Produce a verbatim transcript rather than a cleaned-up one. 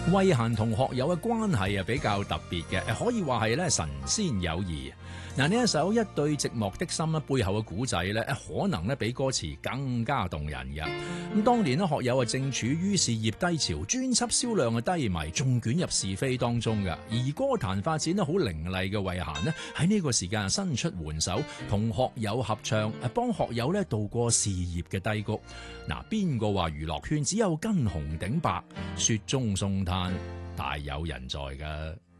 慧嫻同學友嘅關係啊比較特別嘅，可以話係咧神仙友誼。嗱，呢一首《一對寂寞的心》咧，背後嘅古仔咧，可能咧比歌詞更加動人嘅。咁當年咧，學友啊正處於事業低潮，專輯銷量嘅低迷，仲捲入是非當中嘅。而歌壇發展得好凌厲嘅慧嫻呢，喺呢個時間伸出援手，同學友合唱，誒幫學友咧渡過事業嘅低谷。嗱，邊個話娛樂圈只有跟紅頂白，雪中送炭大有人在㗎？